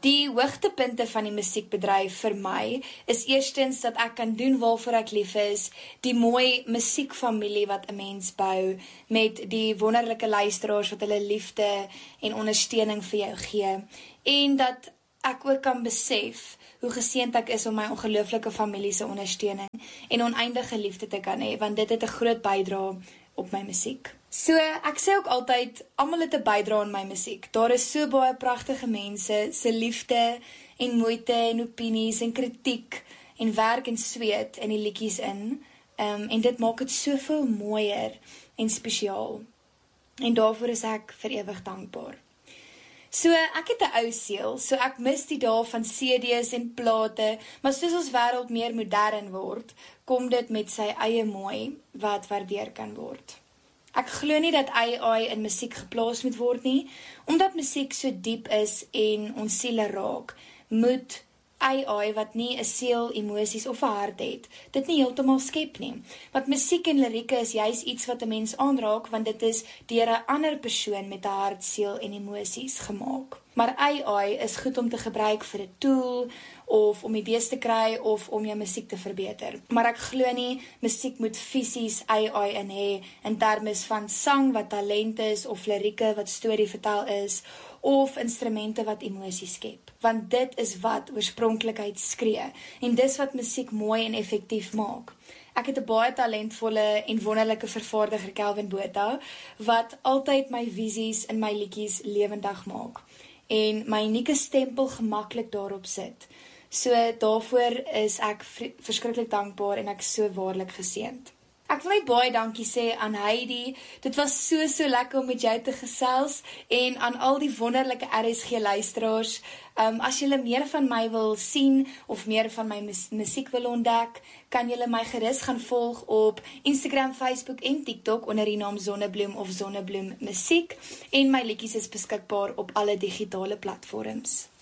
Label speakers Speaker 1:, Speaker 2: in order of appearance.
Speaker 1: Die hoogtepunte van die musiekbedryf vir my is eerstens dat ek kan doen waarvoor ek lief is, die mooi musiekfamilie wat 'n mens bou, met die wonderlike luisteraars wat hulle liefde en ondersteuning vir jou gee, en dat ek ook kan besef hoe geseënd ek is om my ongelooflike familie se ondersteuning en oneindige liefde te kan hê, want dit het 'n groot bydrae op my musiek. So, ek sê ook altyd, almal het 'n bydrae in my musiek. Daar is so baie pragtige mense, se liefde en moeite en opinies en kritiek en werk en sweet in die liedjies in. En dit maak dit soveel mooier en spesiaal. En daarvoor is ek vir ewig dankbaar. So, ek het 'n ou siel, so ek mis die dae van CD's en plate, maar soos ons wêreld meer modern word, kom dit met sy eie mooi, wat waardeer kan word. Ek glo nie dat AI in musiek geplaas moet word nie, omdat musiek so diep is en ons siele raak, moet AI wat nie 'n siel, emosies of 'n hart het, dit nie heeltemal skep nie. Want musiek en lirieke is juis iets wat 'n mens aanraak, want dit is deur 'n ander persoon met 'n hart, siel en emosies gemaak. Maar AI is goed om te gebruik vir 'n tool, of om idees te kry, of om jou musiek te verbeter. Maar ek glo nie, musiek moet fisies AI in hê, in termes van sang wat talent is, of lirieke wat storie vertel is, of instrumente wat emosies skep. Want dit is wat oorspronklikheid skree, en dis wat musiek mooi en effektief maak. Ek het 'n baie talentvolle en wonderlike vervaardiger, Kelvin Botha, wat altyd my visies in my liedjies lewendig maak, en my unieke stempel gemaklik daarop sit. So daarvoor is ek verskriklik dankbaar en ek so waarlik geseënd. Ek wil net baie dankie sê aan Heidi, dit was so lekker om met jou te gesels, en aan al die wonderlike RSG luisteraars. As julle meer van my wil sien, of meer van my musiek wil ontdek, kan julle my gerus gaan volg op Instagram, Facebook en TikTok onder die naam Zonnebloem of Zonnebloem Musiek, en my liedjies is beskikbaar op alle digitale platforms.